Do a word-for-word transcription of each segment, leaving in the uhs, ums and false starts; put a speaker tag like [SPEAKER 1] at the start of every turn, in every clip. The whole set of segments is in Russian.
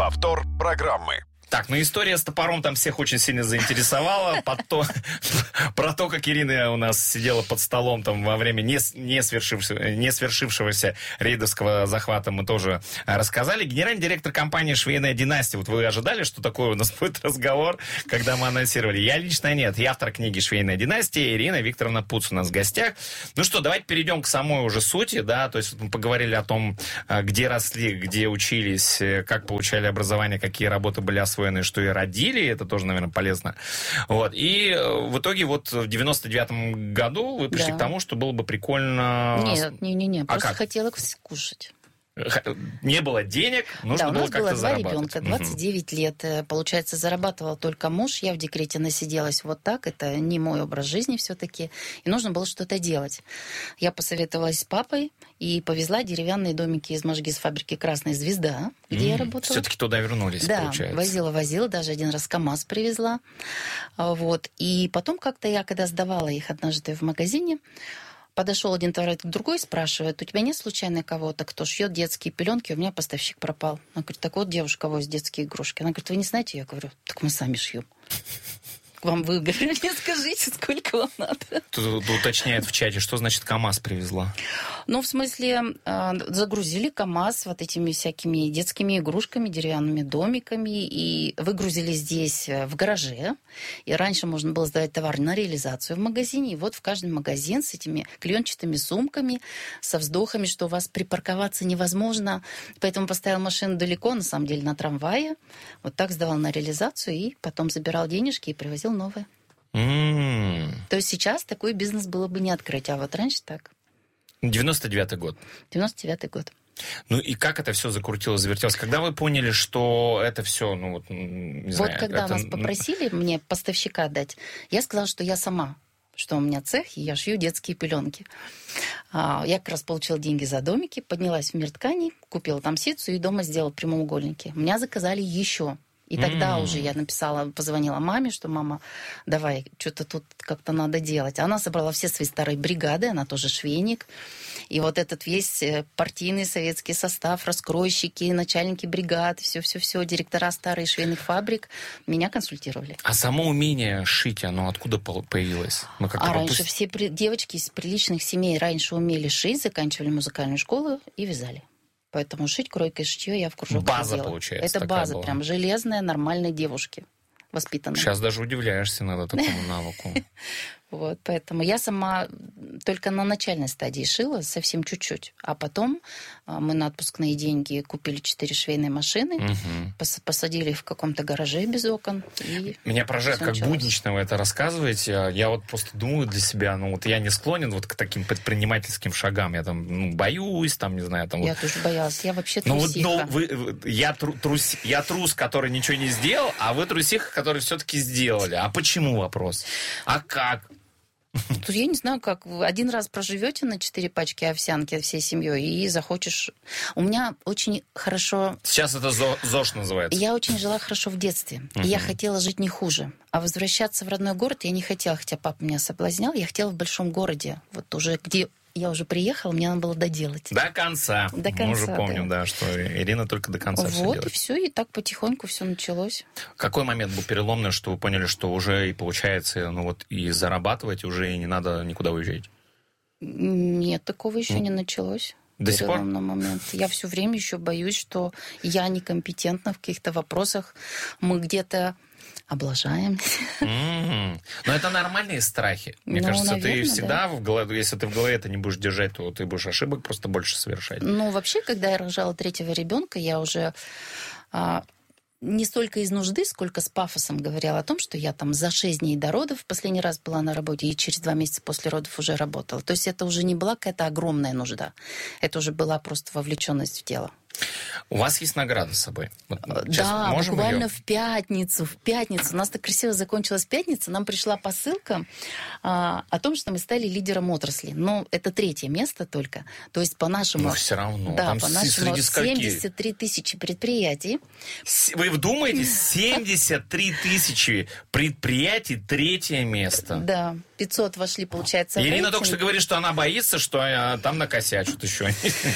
[SPEAKER 1] Повтор программы.
[SPEAKER 2] Так, ну история с топором там всех очень сильно заинтересовала. Про то, как Ирина у нас сидела под столом там во время не свершившегося рейдовского захвата, мы тоже рассказали. Генеральный директор компании «Швейная династия». Вот вы ожидали, что такой у нас будет разговор, когда мы анонсировали? Я лично нет. Я автор книги «Швейная династия». Ирина Викторовна Пуц у нас в гостях. Ну что, давайте перейдем к самой уже сути, да, то есть мы поговорили о том, где росли, где учились, как получали образование, какие работы были освоены, что и родили, это тоже, наверное, полезно. Вот. И в итоге вот в девяносто девятом году вы пришли да. к тому, что было бы прикольно...
[SPEAKER 3] Нет, не-не-не,
[SPEAKER 2] а
[SPEAKER 3] просто
[SPEAKER 2] как?
[SPEAKER 3] хотела кушать.
[SPEAKER 2] Не было денег, нужно
[SPEAKER 3] да,
[SPEAKER 2] было как-то
[SPEAKER 3] зарабатывать. Да, у нас было два
[SPEAKER 2] зарабатывать.
[SPEAKER 3] ребенка, двадцать девять угу. лет. Получается, зарабатывал только муж, я в декрете насиделась вот так. Это не мой образ жизни все-таки. И нужно было что-то делать. Я посоветовалась с папой и повезла деревянные домики из Можги с фабрики «Красная звезда», где mm, я работала.
[SPEAKER 2] Все-таки туда вернулись,
[SPEAKER 3] да,
[SPEAKER 2] получается.
[SPEAKER 3] возила-возила, даже один раз КамАЗ привезла. Вот. И потом как-то я, когда сдавала их однажды в магазине, подошел один товарищ к другой, спрашивает: у тебя нет случайно кого-то, кто шьет детские пеленки? У меня поставщик пропал. Он говорит: так вот, девушка, возит детские игрушки. Она говорит: вы не знаете? Я говорю: так мы сами шьем. Вам выгодно, мне скажите, сколько вам надо.
[SPEAKER 2] Тут уточняет в чате, что значит КамАЗ привезла?
[SPEAKER 3] Ну, в смысле, загрузили КамАЗ вот этими всякими детскими игрушками, деревянными домиками, и выгрузили здесь в гараже. И раньше можно было сдавать товар на реализацию в магазине, и вот в каждый магазин с этими клеенчатыми сумками, со вздохами, что у вас припарковаться невозможно, поэтому поставил машину далеко, на самом деле, на трамвае. Вот так сдавал на реализацию, и потом забирал денежки и привозил новое.
[SPEAKER 2] Mm.
[SPEAKER 3] То есть сейчас такой бизнес было бы не открыть, а вот раньше так.
[SPEAKER 2] девяносто девятый год.
[SPEAKER 3] девяносто девятый год.
[SPEAKER 2] Ну и как это все закрутилось, завертелось? Когда вы поняли, что это все, ну вот, не
[SPEAKER 3] вот
[SPEAKER 2] знаю...
[SPEAKER 3] когда
[SPEAKER 2] это...
[SPEAKER 3] нас попросили мне поставщика дать, я сказала, что я сама, что у меня цех, и я шью детские пеленки. Я как раз получила деньги за домики, поднялась в мир тканей, купила там ситцу и дома сделала прямоугольники. Меня заказали еще. И тогда mm. уже я написала, позвонила маме, что: мама, давай, что-то тут как-то надо делать. Она собрала все свои старые бригады, она тоже швейник. И вот этот весь партийный советский состав, раскройщики, начальники бригад, все-все-все, директора старых швейных фабрик меня консультировали.
[SPEAKER 2] А само умение шить, оно откуда появилось?
[SPEAKER 3] Ну, а раньше пропусти... все при... девочки из приличных семей раньше умели шить, заканчивали музыкальную школу и вязали. Поэтому шить, кройка и шитье я в кружок
[SPEAKER 2] база,
[SPEAKER 3] ходила.
[SPEAKER 2] Получается,
[SPEAKER 3] это база,
[SPEAKER 2] была.
[SPEAKER 3] Прям железная, нормальной девушки, воспитанной.
[SPEAKER 2] Сейчас даже удивляешься надо такому навыку.
[SPEAKER 3] Вот, поэтому я сама только на начальной стадии шила, совсем чуть-чуть. А потом мы на отпускные деньги купили четыре швейные машины, угу. пос- посадили их в каком-то гараже без окон. И
[SPEAKER 2] меня поражает, как началось. Буднично вы это рассказываете. Я вот просто думаю для себя, ну вот я не склонен вот к таким предпринимательским шагам. Я там ну, боюсь, там, не знаю. Там,
[SPEAKER 3] я
[SPEAKER 2] вот...
[SPEAKER 3] тоже боялась, я вообще
[SPEAKER 2] ну,
[SPEAKER 3] трусиха.
[SPEAKER 2] Вот, ну, вы, я, тру, трус, я трус, который ничего не сделал, а вы трусиха, который все-таки сделали. А почему вопрос? А как?
[SPEAKER 3] Тут я не знаю, как. Один раз проживете на четыре пачки овсянки всей семьей и захочешь... У меня очень хорошо...
[SPEAKER 2] Сейчас это ЗОЖ называется.
[SPEAKER 3] Я очень жила хорошо в детстве. Uh-huh. И я хотела жить не хуже. А возвращаться в родной город я не хотела, хотя папа меня соблазнял. Я хотела в большом городе. Вот уже где... Я уже приехала, мне надо было доделать.
[SPEAKER 2] До конца.
[SPEAKER 3] До конца,
[SPEAKER 2] Мы уже помним, да. да, что Ирина только до конца
[SPEAKER 3] вот,
[SPEAKER 2] все делает.
[SPEAKER 3] Вот, и все, и так потихоньку все началось.
[SPEAKER 2] Какой момент был переломный, что вы поняли, что уже и получается, ну вот, и зарабатывать уже и не надо никуда уезжать?
[SPEAKER 3] Нет, такого еще mm. не началось.
[SPEAKER 2] До сих пор?
[SPEAKER 3] Момент. Я все время еще боюсь, что я некомпетентна в каких-то вопросах. Мы где-то облажаем.
[SPEAKER 2] Mm-hmm. Но это нормальные страхи. Мне ну, кажется, наверное, ты всегда да. в голове, если ты в голове это не будешь держать, то ты будешь ошибок просто больше совершать.
[SPEAKER 3] Ну, вообще, когда я рожала третьего ребенка, я уже а, не столько из нужды, сколько с пафосом говорила о том, что я там за шесть дней до родов в последний раз была на работе, и через два месяца после родов уже работала. То есть это уже не была какая-то огромная нужда. Это уже была просто вовлеченность в дело.
[SPEAKER 2] У вас есть награда с собой? Вот
[SPEAKER 3] да, буквально
[SPEAKER 2] ее?
[SPEAKER 3] в пятницу. В пятницу. У нас так красиво закончилась пятница. Нам пришла посылка а, о том, что мы стали лидером отрасли. Но это третье место только. То есть по нашему...
[SPEAKER 2] Но все равно.
[SPEAKER 3] Да,
[SPEAKER 2] там
[SPEAKER 3] по нашему семьдесят три тысячи предприятий.
[SPEAKER 2] Вы вдумаетесь? семьдесят три тысячи предприятий, третье место.
[SPEAKER 3] Да, пятьсот вошли, получается,
[SPEAKER 2] Ирина только что говорит, что она боится, что там накосячут еще.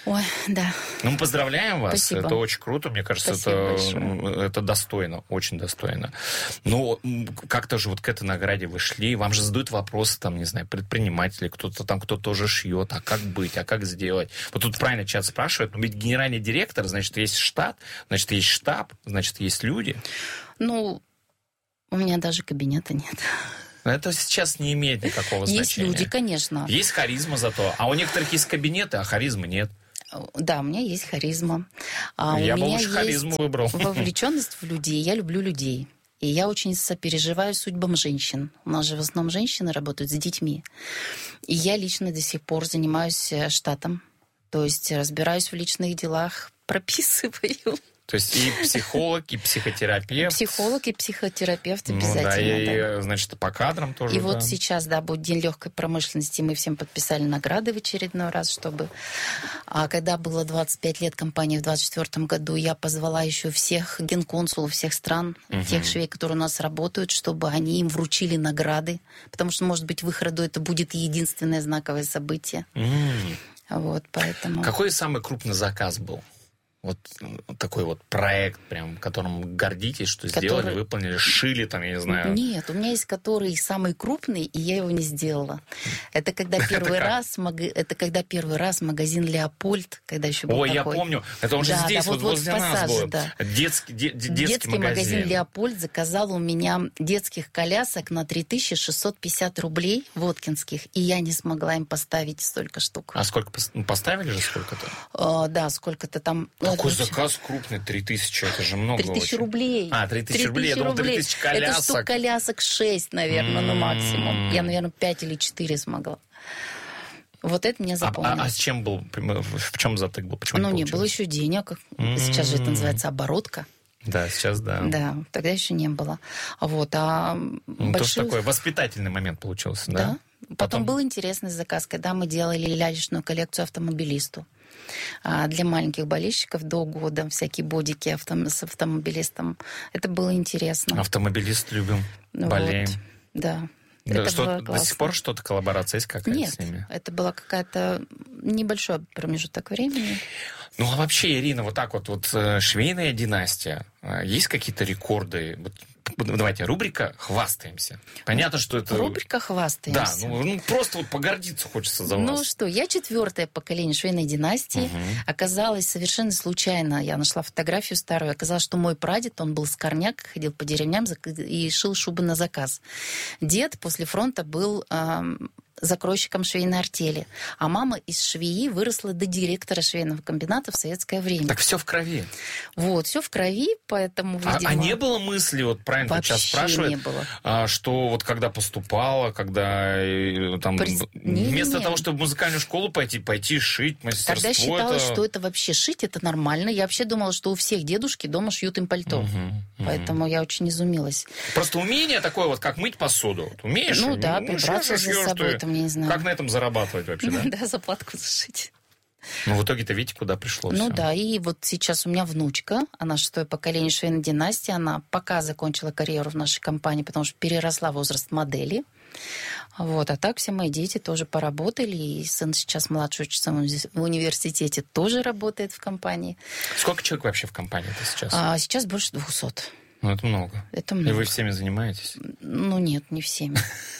[SPEAKER 3] Ой, да.
[SPEAKER 2] Ну, мы поздравляем вас.
[SPEAKER 3] Спасибо.
[SPEAKER 2] Это очень круто. Мне кажется, это, это достойно, очень достойно. Но как-то же вот к этой награде вы шли. Вам же задают вопросы, там, не знаю, предприниматели, кто-то там, кто тоже шьет. А как быть, а как сделать? Вот тут правильно чат спрашивает. Но ведь генеральный директор, значит, есть штат, значит, есть штаб, значит, есть люди.
[SPEAKER 3] Ну, у меня даже кабинета нет.
[SPEAKER 2] Это сейчас не имеет никакого значения.
[SPEAKER 3] Есть люди, конечно.
[SPEAKER 2] Есть харизма зато. А у некоторых есть кабинеты, а харизмы нет.
[SPEAKER 3] Да, у меня есть харизма. А
[SPEAKER 2] Я
[SPEAKER 3] у
[SPEAKER 2] бы
[SPEAKER 3] меня
[SPEAKER 2] лучше харизму выбрал.
[SPEAKER 3] Вовлеченность в людей. Я люблю людей. И я очень сопереживаю судьбам женщин. У нас же в основном женщины работают с детьми. И я лично до сих пор занимаюсь штатом. То есть разбираюсь в личных делах, прописываю.
[SPEAKER 2] То есть и психолог, и психотерапевт.
[SPEAKER 3] Психолог и психотерапевт обязательно.
[SPEAKER 2] Ну, да, и,
[SPEAKER 3] да.
[SPEAKER 2] значит, по кадрам тоже.
[SPEAKER 3] И
[SPEAKER 2] да.
[SPEAKER 3] вот сейчас, да, будет День легкой промышленности. Мы всем подписали награды в очередной раз, чтобы... А когда было двадцать пять лет компании в двадцать четвёртом году, я позвала еще всех генконсулов всех стран, угу. тех швей, которые у нас работают, чтобы они им вручили награды. Потому что, может быть, в их роду это будет единственное знаковое событие.
[SPEAKER 2] Mm.
[SPEAKER 3] Вот, поэтому...
[SPEAKER 2] Какой самый крупный заказ был? Вот такой вот проект, прям, которым гордитесь, что
[SPEAKER 3] который...
[SPEAKER 2] сделали, выполнили, шили там, я не знаю.
[SPEAKER 3] Нет, у меня есть который самый крупный, и я его не сделала. Это когда первый раз, это когда первый раз магазин Леопольд, когда еще был
[SPEAKER 2] Ой,
[SPEAKER 3] такой.
[SPEAKER 2] я помню, это он же
[SPEAKER 3] да,
[SPEAKER 2] здесь,
[SPEAKER 3] да,
[SPEAKER 2] вот,
[SPEAKER 3] вот
[SPEAKER 2] возле
[SPEAKER 3] вот
[SPEAKER 2] нас
[SPEAKER 3] пассаже,
[SPEAKER 2] был.
[SPEAKER 3] Да.
[SPEAKER 2] Детский, де, детский,
[SPEAKER 3] детский магазин. магазин Леопольд заказал у меня детских колясок на три тысячи шестьсот пятьдесят рублей воткинских, и я не смогла им поставить столько штук.
[SPEAKER 2] А сколько поставили же сколько-то?
[SPEAKER 3] А, да, сколько-то там.
[SPEAKER 2] Какой ну, заказ крупный? Три тысячи, это же много.
[SPEAKER 3] Три тысячи рублей.
[SPEAKER 2] А, три тысячи рублей, я думал, три тысячи колясок.
[SPEAKER 3] Это штук колясок шесть, наверное, mm-hmm. ну максимум. Я, наверное, пять или четыре смогла. Вот это мне запомнилось.
[SPEAKER 2] А, а, а с чем был, в чем затык был? Почему
[SPEAKER 3] ну,
[SPEAKER 2] не,
[SPEAKER 3] не было еще денег. Mm-hmm. Сейчас же это называется оборотка.
[SPEAKER 2] Да, сейчас да.
[SPEAKER 3] Да, тогда еще не было. Вот, а
[SPEAKER 2] ну,
[SPEAKER 3] больших...
[SPEAKER 2] тоже такой воспитательный момент получился, да?
[SPEAKER 3] Да. Потом, Потом был интересный заказ, когда мы делали лялечную коллекцию автомобилисту. Для маленьких болельщиков до года всякие бодики авто... с автомобилистом. Это было интересно.
[SPEAKER 2] Автомобилист любим, вот. Болеем.
[SPEAKER 3] Да.
[SPEAKER 2] Да,
[SPEAKER 3] это
[SPEAKER 2] что, до сих пор что-то коллаборация есть какая-то
[SPEAKER 3] Нет,
[SPEAKER 2] с ними?
[SPEAKER 3] Это была какая-то небольшой промежуток времени.
[SPEAKER 2] Ну, а вообще, Ирина, вот так вот, вот швейная династия, есть какие-то рекорды? Вот, давайте, рубрика «Хвастаемся». Понятно, что это...
[SPEAKER 3] Рубрика «Хвастаемся».
[SPEAKER 2] Да, ну, ну просто вот погордиться хочется за вас.
[SPEAKER 3] Ну что, я четвертое поколение швейной династии. Угу. Оказалось, совершенно случайно, я нашла фотографию старую, оказалось, что мой прадед, он был скорняк, ходил по деревням и шил шубы на заказ. Дед после фронта был... Эм, закройщиком швейной артели. А мама из швеи выросла до директора швейного комбината в советское время.
[SPEAKER 2] Так все в крови.
[SPEAKER 3] Вот, все в крови, поэтому, видимо...
[SPEAKER 2] А, а не было мысли, вот правильно сейчас спрашивает,
[SPEAKER 3] не было.
[SPEAKER 2] А, что вот когда поступала, когда там,
[SPEAKER 3] При... не,
[SPEAKER 2] вместо
[SPEAKER 3] не, не.
[SPEAKER 2] того, чтобы в музыкальную школу пойти, пойти шить, мастерство...
[SPEAKER 3] Тогда считалось,
[SPEAKER 2] это...
[SPEAKER 3] что это вообще шить, это нормально. Я вообще думала, что у всех дедушки дома шьют им пальто. Угу, угу. Поэтому я очень изумилась.
[SPEAKER 2] Просто умение такое вот, как мыть посуду. Вот, умеешь?
[SPEAKER 3] Ну да,
[SPEAKER 2] ну,
[SPEAKER 3] прибраться за собой, там, я не знаю.
[SPEAKER 2] Как на этом зарабатывать вообще, да?
[SPEAKER 3] Да, заплатку зашить.
[SPEAKER 2] Ну, в итоге-то видите, куда пришло
[SPEAKER 3] Ну
[SPEAKER 2] все.
[SPEAKER 3] да, и вот сейчас у меня внучка, она шестое поколение швейной династии, она пока закончила карьеру в нашей компании, потому что переросла возраст модели. Вот, а так все мои дети тоже поработали, и сын сейчас младший учится в университете, тоже работает в компании.
[SPEAKER 2] Сколько человек вообще в компании-то сейчас?
[SPEAKER 3] А, сейчас больше двухсот.
[SPEAKER 2] Ну, это много.
[SPEAKER 3] Это много.
[SPEAKER 2] И вы всеми занимаетесь?
[SPEAKER 3] Ну, нет, не всеми.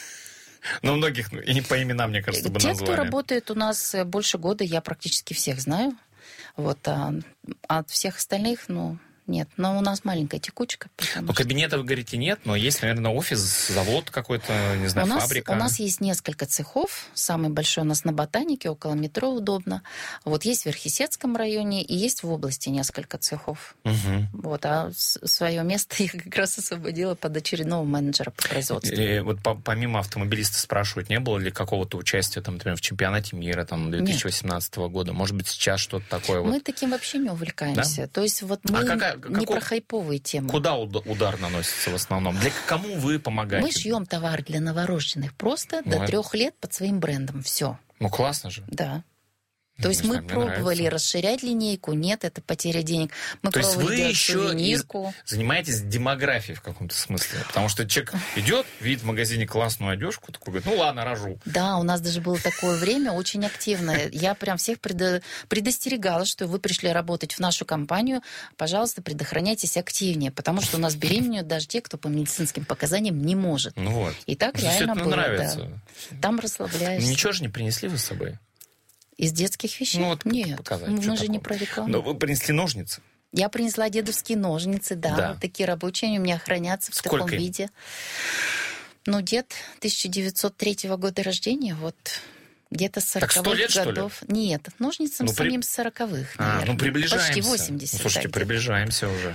[SPEAKER 2] Ну, многих и по именам, мне кажется, бы
[SPEAKER 3] назвали.
[SPEAKER 2] Те,
[SPEAKER 3] кто работает у нас больше года, я практически всех знаю. Вот, а от всех остальных, ну, нет. Но у нас маленькая текучка.
[SPEAKER 2] Ну, кабинета, вы говорите, нет, но есть, наверное, офис, завод какой-то, не знаю,
[SPEAKER 3] у нас,
[SPEAKER 2] фабрика.
[SPEAKER 3] У нас есть несколько цехов. Самый большой у нас на Ботанике, около метро удобно. Вот есть в Верхесецком районе и есть в области несколько цехов.
[SPEAKER 2] Угу.
[SPEAKER 3] Вот, а свое место я как раз освободила под очередного менеджера по производству.
[SPEAKER 2] И вот по помимо автомобилиста спрашивают, не было ли какого-то участия, там, например, в чемпионате мира там, две тысячи восемнадцатого года? Может быть, сейчас что-то такое?
[SPEAKER 3] Мы
[SPEAKER 2] вот...
[SPEAKER 3] таким вообще не увлекаемся. Да? То есть вот мы...
[SPEAKER 2] А какая...
[SPEAKER 3] Не
[SPEAKER 2] Каков...
[SPEAKER 3] про хайповые темы.
[SPEAKER 2] Куда удар наносится в основном? Для кому вы помогаете?
[SPEAKER 3] Мы шьем товар для новорожденных просто ну, до трех лет под своим брендом. Все.
[SPEAKER 2] Ну, классно же.
[SPEAKER 3] Да. То есть
[SPEAKER 2] Не
[SPEAKER 3] мы
[SPEAKER 2] знаю, мне
[SPEAKER 3] пробовали
[SPEAKER 2] нравится.
[SPEAKER 3] расширять линейку, нет, это потеря денег. Мы
[SPEAKER 2] То есть
[SPEAKER 3] пробовали
[SPEAKER 2] вы
[SPEAKER 3] делать
[SPEAKER 2] еще
[SPEAKER 3] сувенирку.
[SPEAKER 2] из- занимаетесь демографией в каком-то смысле. Потому что человек идет, видит в магазине классную одежку, такой говорит, ну ладно, рожу.
[SPEAKER 3] Да, у нас даже было такое время очень активное. Я прям всех предо- предостерегала, что вы пришли работать в нашу компанию, пожалуйста, предохраняйтесь активнее, потому что у нас беременеют даже те, кто по медицинским показаниям не может.
[SPEAKER 2] Ну вот.
[SPEAKER 3] И так
[SPEAKER 2] Что
[SPEAKER 3] реально
[SPEAKER 2] это
[SPEAKER 3] было,
[SPEAKER 2] нравится.
[SPEAKER 3] да. Там расслабляешься.
[SPEAKER 2] Ничего же не принесли вы с собой?
[SPEAKER 3] Из детских вещей?
[SPEAKER 2] Ну, вот
[SPEAKER 3] Нет,
[SPEAKER 2] показать,
[SPEAKER 3] мы
[SPEAKER 2] что
[SPEAKER 3] же не
[SPEAKER 2] такое.
[SPEAKER 3] про рекламу.
[SPEAKER 2] Но вы принесли ножницы.
[SPEAKER 3] Я принесла дедовские ножницы, да,
[SPEAKER 2] Да.
[SPEAKER 3] вот такие рабочие, они у меня хранятся в
[SPEAKER 2] Сколько
[SPEAKER 3] таком
[SPEAKER 2] им?
[SPEAKER 3] виде. Ну, дед тысяча девятьсот третьего года рождения, вот где-то с
[SPEAKER 2] Так сто
[SPEAKER 3] сороковых
[SPEAKER 2] лет, что ли?
[SPEAKER 3] годов. Нет, ножницам
[SPEAKER 2] Ну, при-
[SPEAKER 3] самим с сороковых,
[SPEAKER 2] А,
[SPEAKER 3] наверное.
[SPEAKER 2] ну приближаемся.
[SPEAKER 3] Почти восемьдесят.
[SPEAKER 2] Ну, слушайте,
[SPEAKER 3] так где-то.
[SPEAKER 2] приближаемся уже.